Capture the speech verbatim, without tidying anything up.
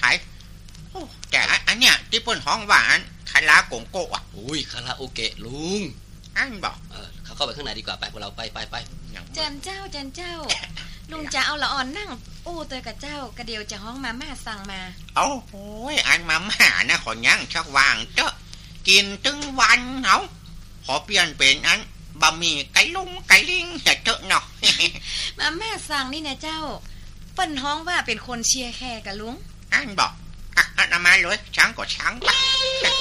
ไทยโอ้แต่อันเนี้ยที่เปิ้นห้องว่าอันคาราโกงโกะอ่ะอุ้ยคาราโอเกะลุงอันบอกเออเขาเข้าไปข้างในดีกว่าไปพวกเราไปไปไปเจินเจ้าเจินเจ้าลุงจะเอาละอ่อนนั่งอู้เตยกับเจ้ากระเดียวจะห้องมาม่าสั่งมาโอ้โหอันมาม่านะขอยังชักวางเจ้ากินตึงวันเนาขอเปลี่ยนเป็นอันบะหมี่ไก่ลุงไก่ลิงจะเจาะเนาะมาม่าสั่งนี่นะเจ้าเปิ้นห้องว่าเป็นคนเชียร์แค่กับลุงอันบอกอ่ะอันมาเลยช้างก็ช้างไป